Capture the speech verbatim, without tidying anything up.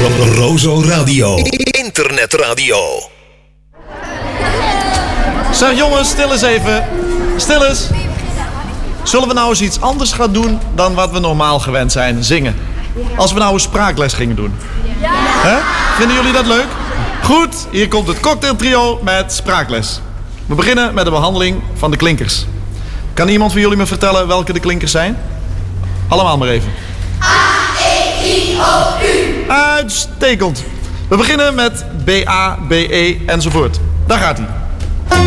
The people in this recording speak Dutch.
Rozo Radio. Internetradio. Zeg jongens, stil eens even. Stil eens. Zullen we nou eens iets anders gaan doen dan wat we normaal gewend zijn, zingen? Als we nou een spraakles gingen doen. Ja. Hè? Vinden jullie dat leuk? Goed, hier komt het cocktailtrio met spraakles. We beginnen met de behandeling van de klinkers. Kan iemand van jullie me vertellen welke de klinkers zijn? Allemaal maar even. A, E, I, O, U. Uitstekend. We beginnen met B, A, B, E enzovoort. Daar gaat hij.